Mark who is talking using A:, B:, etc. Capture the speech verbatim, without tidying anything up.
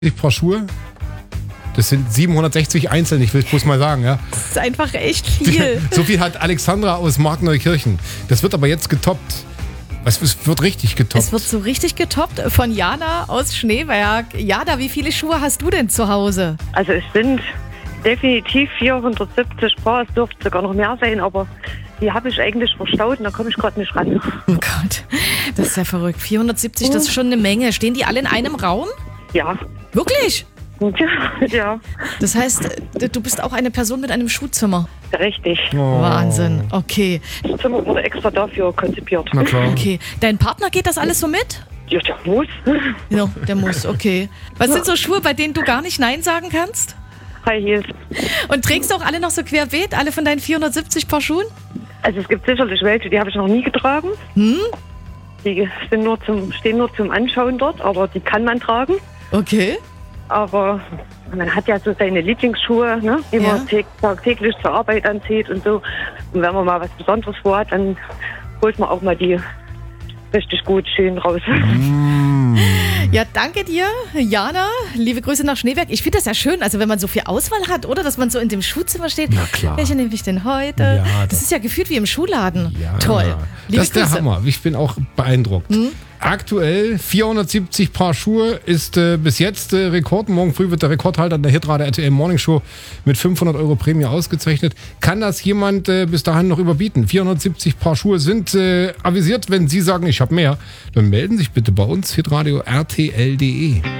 A: Paar Schuhe. Das sind siebenhundertsechzig einzeln, ich will es bloß mal sagen. Ja.
B: Das ist einfach echt viel.
A: So viel hat Alexandra aus Markneukirchen. Das wird aber jetzt getoppt. Es wird richtig getoppt.
B: Es wird so richtig getoppt von Jana aus Schneeberg. Jana, wie viele Schuhe hast du denn zu Hause?
C: Also es sind definitiv vierhundertsiebzig Paar, es dürfte sogar noch mehr sein, aber die habe ich eigentlich verstaut und da komme ich gerade nicht ran.
B: Oh Gott, das ist ja verrückt. vierhundertsiebzig, das ist schon eine Menge. Stehen die alle in einem Raum?
C: Ja.
B: Wirklich?
C: Ja, ja.
B: Das heißt, du bist auch eine Person mit einem Schuhzimmer?
C: Richtig.
A: Oh.
B: Wahnsinn, okay.
C: Das Zimmer wurde extra dafür konzipiert.
A: Na klar.
B: Okay, dein Partner geht das alles so mit?
C: Ja, der muss.
B: Ja, der muss, okay. Was sind so Schuhe, bei denen du gar nicht Nein sagen kannst?
C: High Heels.
B: Und trägst du auch alle noch so querbeet, alle von deinen vierhundertsiebzig Paar Schuhen?
C: Also es gibt sicherlich welche, die habe ich noch nie getragen.
B: Hm?
C: Die sind nur zum, stehen nur zum Anschauen dort, aber die kann man tragen.
B: Okay.
C: Aber man hat ja so seine Lieblingsschuhe, ne, die
B: Ja.
C: man täg- tagtäglich zur Arbeit anzieht und so. Und wenn man mal was Besonderes vorhat, dann holt man auch mal die richtig gut schön raus.
B: Ja, danke dir, Jana. Liebe Grüße nach Schneeberg. Ich finde das ja schön, also wenn man so viel Auswahl hat, oder? Dass man so in dem Schuhzimmer steht.
A: Na klar.
B: Welche nehme ich denn heute?
A: Ja,
B: das,
A: das-
B: ist ja gefühlt wie im Schuhladen.
A: Ja.
B: Toll. Liebe
A: Das ist der
B: Grüße.
A: Hammer. Ich bin auch beeindruckt. Aktuell vierhundertsiebzig Paar Schuhe ist äh, bis jetzt äh, Rekord. Morgen früh wird der Rekordhalter in der Hitradio R T L Morning Show mit fünfhundert Euro Prämie ausgezeichnet. Kann das jemand äh, bis dahin noch überbieten? vierhundertsiebzig Paar Schuhe sind äh, avisiert. Wenn Sie sagen, ich habe mehr, dann melden Sie sich bitte bei uns. Hitradio R T L punkt de.